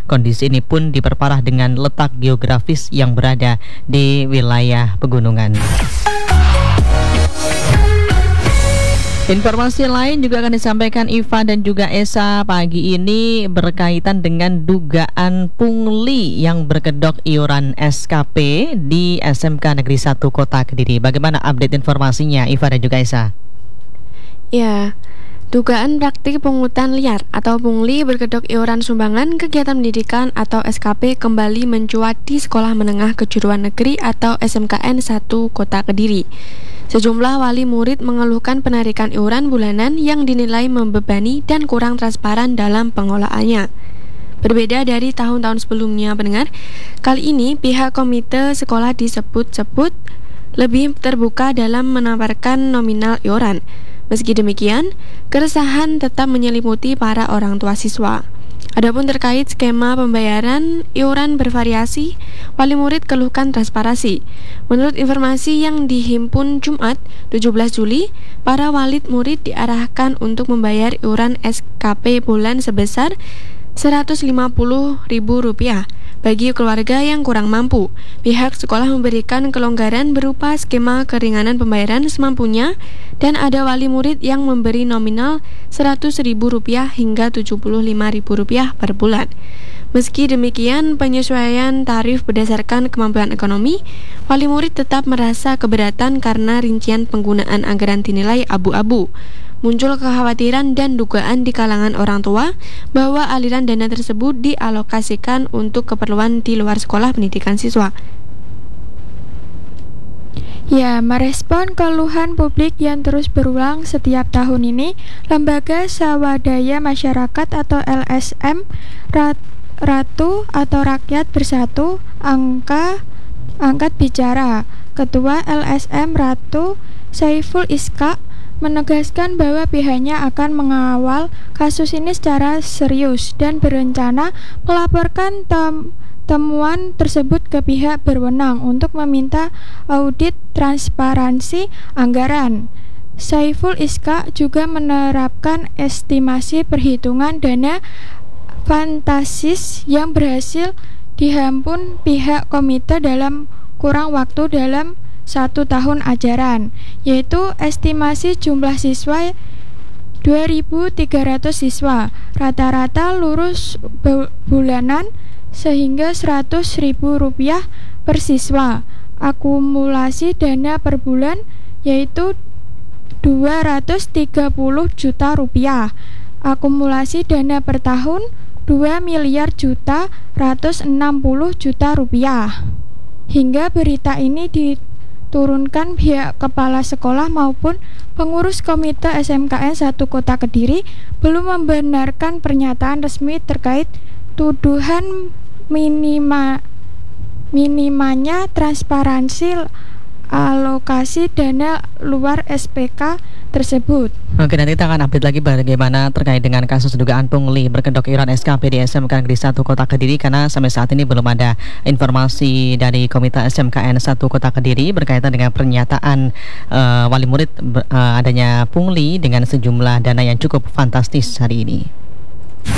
Kondisi ini pun diperparah dengan letak geografis yang berada di wilayah pegunungan. Informasi lain juga akan disampaikan Iva dan juga Esa pagi ini berkaitan dengan dugaan pungli yang berkedok iuran SKP di SMK Negeri 1 Kota Kediri. Bagaimana update informasinya Iva dan juga Esa? Ya, dugaan praktik pungutan liar atau pungli berkedok iuran sumbangan kegiatan pendidikan atau SKP kembali mencuat di Sekolah Menengah Kejuruan Negeri atau SMKN 1 Kota Kediri. Sejumlah wali murid mengeluhkan penarikan iuran bulanan yang dinilai membebani dan kurang transparan dalam pengelolaannya. Berbeda dari tahun-tahun sebelumnya, pendengar, kali ini pihak komite sekolah disebut-sebut lebih terbuka dalam menawarkan nominal iuran. Meski demikian, keresahan tetap menyelimuti para orang tua siswa. Adapun terkait skema pembayaran iuran bervariasi, wali murid keluhkan transparansi. Menurut informasi yang dihimpun Jumat 17 Juli, para wali murid diarahkan untuk membayar iuran SKP bulan sebesar Rp150.000 bagi keluarga yang kurang mampu. Pihak sekolah memberikan kelonggaran berupa skema keringanan pembayaran semampunya dan ada wali murid yang memberi nominal Rp100.000 hingga Rp75.000 per bulan. Meski demikian, penyesuaian tarif berdasarkan kemampuan ekonomi, wali murid tetap merasa keberatan karena rincian penggunaan anggaran dinilai abu-abu. Muncul kekhawatiran dan dugaan di kalangan orang tua bahwa aliran dana tersebut dialokasikan untuk keperluan di luar sekolah pendidikan siswa. Ya, merespon keluhan publik yang terus berulang setiap tahun ini, Lembaga Swadaya Masyarakat atau LSM Ratu atau Rakyat Bersatu angkat bicara. Ketua LSM Ratu Saiful Iskak menegaskan bahwa pihaknya akan mengawal kasus ini secara serius dan berencana melaporkan temuan tersebut ke pihak berwenang untuk meminta audit transparansi anggaran. Saiful Iskak juga menerapkan estimasi perhitungan dana fantastis yang berhasil dihimpun pihak komite dalam kurang waktu dalam 1 tahun ajaran, yaitu estimasi jumlah siswa 2.300 siswa, rata-rata lulus bulanan sehingga Rp100.000 per siswa. Akumulasi dana per bulan yaitu Rp230 juta. Akumulasi dana per tahun Rp2.160.000.000. Hingga berita ini turunkan pihak kepala sekolah maupun pengurus komite SMKN 1 Kota Kediri belum membenarkan pernyataan resmi terkait tuduhan minimanya transparansi alokasi dana luar SPK tersebut. Oke, nanti kita akan update lagi bagaimana terkait dengan kasus dugaan pungli berkedok iuran SKP di SMK Negeri 1 Kota Kediri, karena sampai saat ini belum ada informasi dari Komite SMKN 1 Kota Kediri berkaitan dengan pernyataan wali murid adanya pungli dengan sejumlah dana yang cukup fantastis hari ini.